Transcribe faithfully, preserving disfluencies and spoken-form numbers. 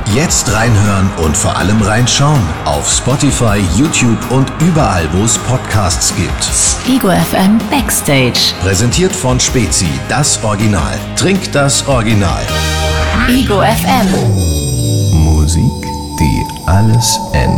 Jetzt reinhören und vor allem reinschauen auf Spotify, YouTube und überall, wo es Podcasts gibt. Ego F M Backstage. Präsentiert von Spezi, das Original. Trink das Original. Ego F M. Musik, die alles ändert.